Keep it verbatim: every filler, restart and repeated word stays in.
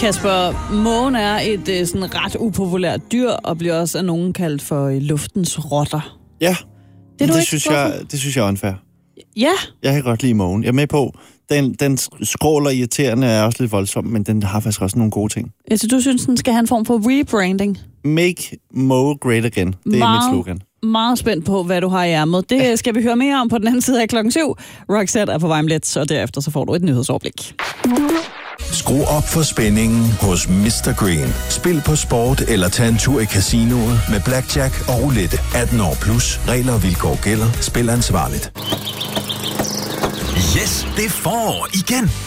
Kasper, mågen er et øh, sådan ret upopulært dyr, og bliver også af nogen kaldt for øh, luftens rotter. Ja, det, det, synes jeg, det synes jeg er unfair. Ja. Jeg kan godt lide mågen. Jeg er med på, den, den skråler irriterende er også lidt voldsom, men den har faktisk også nogle gode ting. Ja, så du synes, den skal have en form for rebranding? Make Moe great again. Det er meget, mit slogan. Meget spændt på, hvad du har i ærmet. Det ja. skal vi høre mere om på den anden side af klokken syv. Roxette er på vej om lidt, og derefter så får du et nyhedsoverblik. Skru op for spændingen hos mister Green. Spil på sport eller tag en tur i casinoet med blackjack og roulette. atten år plus. Regler og vilkår gælder. Spil ansvarligt. Yes, det er forår igen.